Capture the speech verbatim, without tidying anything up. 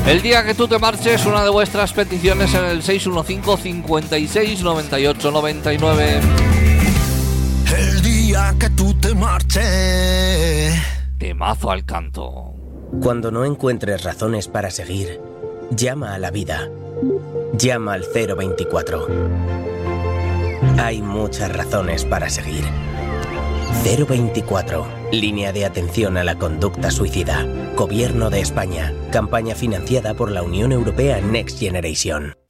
El día que tú te marches, una de vuestras peticiones en el seis uno cinco, cinco seis, nueve ocho, nueve nueve. El día que tú te marches. Temazo al canto. Cuando no encuentres razones para seguir, llama a la vida. Llama al cero veinticuatro. Hay muchas razones para seguir. cero veinticuatro. Línea de atención a la conducta suicida. Gobierno de España. Campaña financiada por la Unión Europea Next Generation.